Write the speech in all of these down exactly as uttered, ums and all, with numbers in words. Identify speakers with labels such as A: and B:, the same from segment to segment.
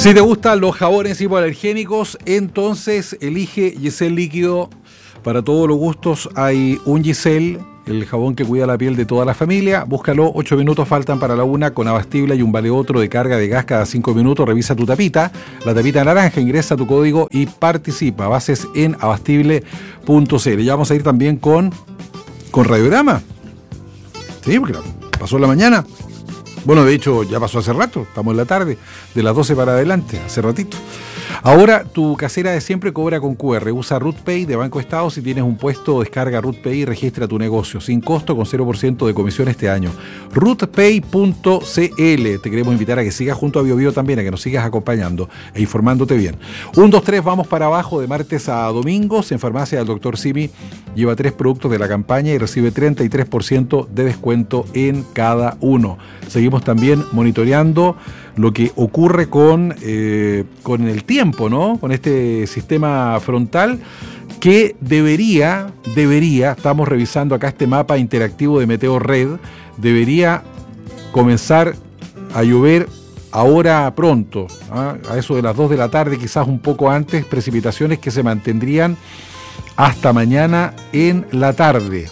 A: Si te gustan los jabones hipoalergénicos, entonces elige Giselle Líquido. Para todos los gustos hay un Giselle, el jabón que cuida la piel de toda la familia. Búscalo, ocho minutos faltan para la una, con Abastible y un vale otro de carga de gas cada cinco minutos. Revisa tu tapita, la tapita naranja, ingresa tu código y participa. Bases en abastible punto c l. Ya vamos a ir también con, con Radiograma. Sí, porque pasó la mañana. Bueno, de hecho, ya pasó hace rato, estamos en la tarde, de las doce para adelante, hace ratito. Ahora, tu casera de siempre cobra con cu erre. Usa RootPay de Banco Estado. Si tienes un puesto, descarga RootPay y registra tu negocio sin costo, con cero por ciento de comisión este año. rootpay punto c l. Te queremos invitar a que sigas junto a BioBio también, a que nos sigas acompañando e informándote bien. un, dos, tres, vamos para abajo de martes a domingos. En farmacia del doctor Simi lleva tres productos de la campaña y recibe treinta y tres por ciento de descuento en cada uno. Seguimos también monitoreando lo que ocurre con, eh, con el tiempo, ¿no? Con este sistema frontal que debería, debería, estamos revisando acá este mapa interactivo de Meteorred, debería comenzar a llover ahora pronto, ¿ah? A eso de las dos de la tarde, quizás un poco antes, precipitaciones que se mantendrían hasta mañana en la tarde.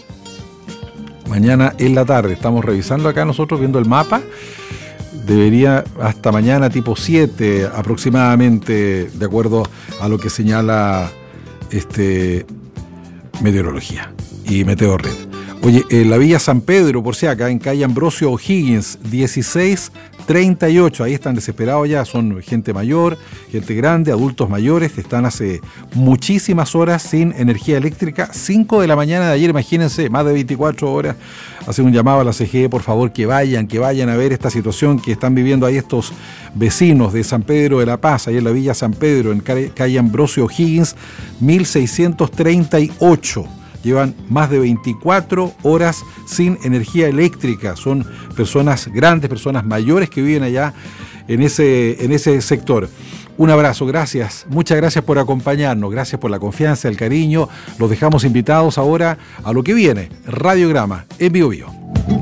A: Mañana en la tarde, estamos revisando acá nosotros, viendo el mapa. Debería hasta mañana tipo siete aproximadamente, de acuerdo a lo que señala este meteorología y Meteorred. Oye, en la Villa San Pedro, por si acá, en calle Ambrosio O'Higgins, dieciséis treinta y ocho, ahí están desesperados ya, son gente mayor, gente grande, adultos mayores, están hace muchísimas horas sin energía eléctrica, cinco de la mañana de ayer, imagínense, más de veinticuatro horas, hacen un llamado a la C G E, por favor, que vayan, que vayan a ver esta situación que están viviendo ahí estos vecinos de San Pedro de la Paz, ahí en la Villa San Pedro, en calle Ambrosio O'Higgins, mil seiscientos treinta y ocho. Llevan más de veinticuatro horas sin energía eléctrica. Son personas grandes, personas mayores que viven allá en ese, en ese sector. Un abrazo, gracias. Muchas gracias por acompañarnos. Gracias por la confianza, el cariño. Los dejamos invitados ahora a lo que viene. Radiograma en BioBio.